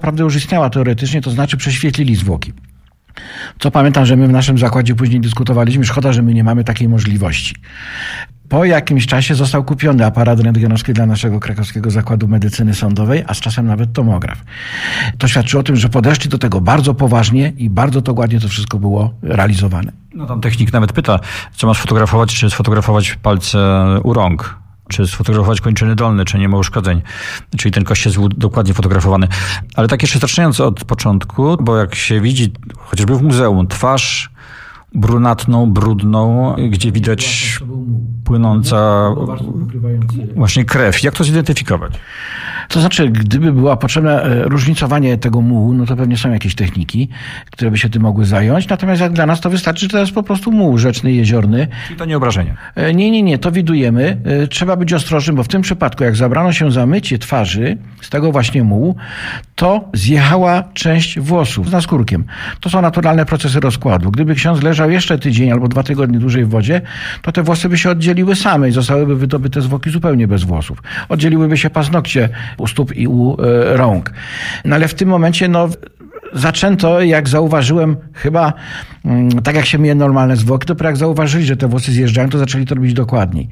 prawda już istniała teoretycznie, to znaczy prześwietlili zwłoki. Co pamiętam, że my w naszym zakładzie później dyskutowaliśmy, szkoda, że my nie mamy takiej możliwości. Po jakimś czasie został kupiony aparat rentgenowski dla naszego krakowskiego zakładu medycyny sądowej, a z czasem nawet tomograf. To świadczy o tym, że podeszli do tego bardzo poważnie i bardzo dokładnie to wszystko było realizowane. No tam technik nawet pyta, co masz fotografować, czy sfotografować palce u rąk, czy sfotografować kończyny dolne, czy nie ma uszkodzeń. Czyli ten kość jest dokładnie fotografowany. Ale tak jeszcze zaczynając od początku, bo jak się widzi chociażby w muzeum twarz brunatną, brudną, gdzie widać płynąca właśnie krew. Jak to zidentyfikować? To znaczy, gdyby była potrzebne różnicowanie tego mułu, no to pewnie są jakieś techniki, które by się tym mogły zająć. Natomiast jak dla nas to wystarczy, że to jest po prostu muł rzeczny, jeziorny. Czyli to nie obrażenie? Nie, to widujemy. Trzeba być ostrożnym, bo w tym przypadku, jak zabrano się za mycie twarzy z tego właśnie mułu, to zjechała część włosów z naskórkiem. To są naturalne procesy rozkładu. Gdyby ksiądz leżał jeszcze tydzień albo 2 tygodnie dłużej w wodzie, to te włosy by się oddzieliły same i zostałyby wydobyte zwłoki zupełnie bez włosów. Oddzieliłyby się paznokcie u stóp i u rąk. No ale w tym momencie, zaczęto, jak zauważyłem, chyba tak jak się myje normalne zwłoki, to jak zauważyli, że te włosy zjeżdżają, to zaczęli to robić dokładniej.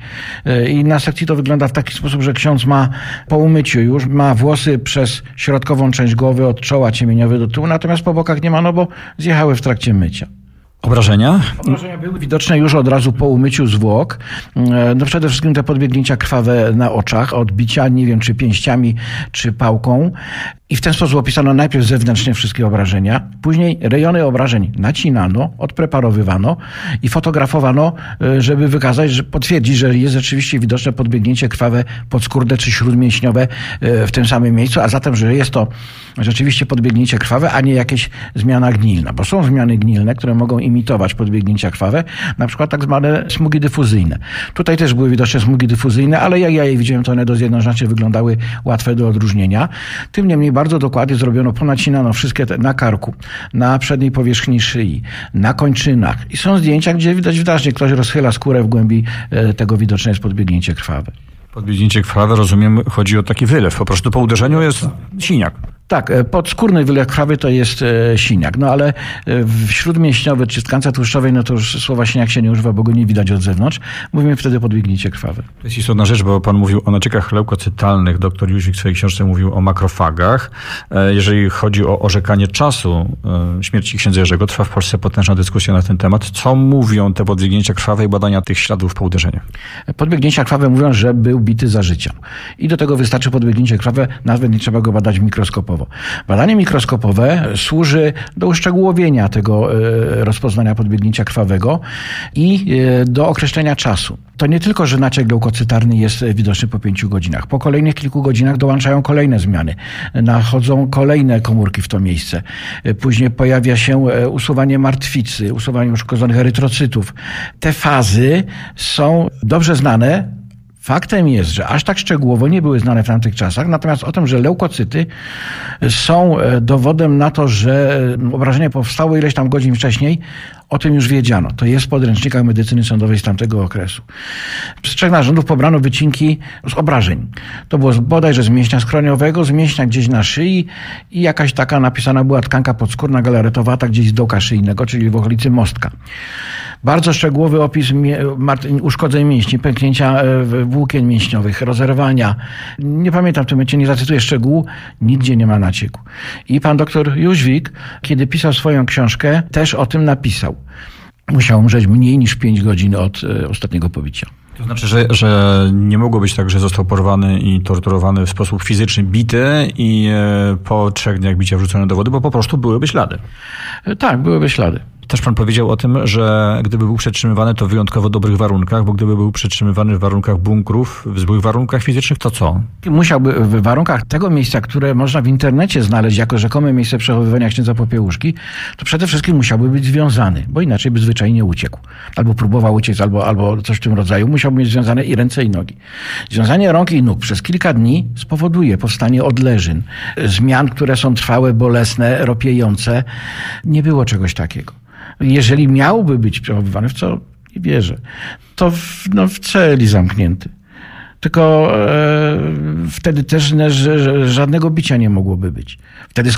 I na sekcji to wygląda w taki sposób, że ksiądz ma po umyciu już, ma włosy przez środkową część głowy, od czoła ciemieniowe do tyłu, natomiast po bokach nie ma, bo zjechały w trakcie mycia. Obrażenia? Obrażenia były widoczne już od razu po umyciu zwłok. Przede wszystkim te podbiegnięcia krwawe na oczach, odbicia, nie wiem, czy pięściami, czy pałką. I w ten sposób opisano najpierw zewnętrznie wszystkie obrażenia, później rejony obrażeń nacinano, odpreparowywano i fotografowano, żeby wykazać, potwierdzić, że jest rzeczywiście widoczne podbiegnięcie krwawe podskórne czy śródmięśniowe w tym samym miejscu, a zatem, że jest to rzeczywiście podbiegnięcie krwawe, a nie jakieś zmiana gnilna, bo są zmiany gnilne, które mogą imitować podbiegnięcia krwawe, na przykład tak zwane smugi dyfuzyjne. Tutaj też były widoczne smugi dyfuzyjne, ale jak ja je widziałem, to one jednoznacznie wyglądały łatwe do odróżnienia. Tym niemniej bardzo dokładnie zrobiono, ponacinano wszystkie na karku, na przedniej powierzchni szyi, na kończynach. I są zdjęcia, gdzie widać wyraźnie, ktoś rozchyla skórę w głębi tego widoczne jest podbiegnięcie krwawe. Podbiegnięcie krwawe, rozumiem, chodzi o taki wylew. Po prostu po uderzeniu jest siniak. Tak, podskórny wylew krwawy to jest siniak, ale śródmięśniowy czy w tkance tłuszczowej, to już słowa siniak się nie używa, bo go nie widać od zewnątrz. Mówimy wtedy podbiegnięcie krwawe. To jest istotna rzecz, bo pan mówił o naciekach leukocytalnych. Doktor Jóźwik w swojej książce mówił o makrofagach. Jeżeli chodzi o orzekanie czasu śmierci księdza Jerzego, trwa w Polsce potężna dyskusja na ten temat. Co mówią te podbiegnięcia krwawe i badania tych śladów po uderzeniach? Podbiegnięcia krwawe mówią, że był bity za życia. I do tego wystarczy podbiegnięcie krwawe, nawet nie trzeba go badać mikroskopowo. Badanie mikroskopowe służy do uszczegółowienia tego rozpoznania podbiegnięcia krwawego i do określenia czasu. To nie tylko, że naciek leukocytarny jest widoczny po 5 godzinach. Po kolejnych kilku godzinach dołączają kolejne zmiany. Nachodzą kolejne komórki w to miejsce. Później pojawia się usuwanie martwicy, usuwanie uszkodzonych erytrocytów. Te fazy są dobrze znane. Faktem jest, że aż tak szczegółowo nie były znane w tamtych czasach, natomiast o tym, że leukocyty są dowodem na to, że obrażenie powstało ileś tam godzin wcześniej, o tym już wiedziano. To jest w podręcznikach medycyny sądowej z tamtego okresu. Z 3 narządów pobrano wycinki z obrażeń. To było bodajże z mięśnia skroniowego, z mięśnia gdzieś na szyi i jakaś taka napisana była tkanka podskórna galaretowata gdzieś z dołka szyjnego, czyli w okolicy mostka. Bardzo szczegółowy opis uszkodzeń mięśni, pęknięcia włókien mięśniowych, rozerwania. Nie pamiętam w tym momencie, nie zacytuję szczegółu, nigdzie nie ma nacieku. I pan doktor Jóźwik, kiedy pisał swoją książkę, też o tym napisał. Musiał umrzeć mniej niż 5 godzin od ostatniego pobicia. To znaczy, że nie mogło być tak, że został porwany i torturowany w sposób fizyczny, bity i po 3 dniach bicia wrzucony do wody, bo po prostu byłyby ślady. Tak, byłyby ślady. Też pan powiedział o tym, że gdyby był przetrzymywany, to w wyjątkowo dobrych warunkach, bo gdyby był przetrzymywany w warunkach bunkrów, w złych warunkach fizycznych, to co? Musiałby w warunkach tego miejsca, które można w internecie znaleźć jako rzekome miejsce przechowywania księdza Popiełuszki, to przede wszystkim musiałby być związany, bo inaczej by zwyczajnie uciekł. Albo próbował uciec, albo coś w tym rodzaju. Musiałby mieć związane i ręce, i nogi. Związanie rąk i nóg przez kilka dni spowoduje powstanie odleżyn, zmian, które są trwałe, bolesne, ropiejące. Nie było czegoś takiego. Jeżeli miałby być przechowywany, w co nie wierzę, to w celi zamknięty. Tylko wtedy też żadnego bicia nie mogłoby być. Wtedy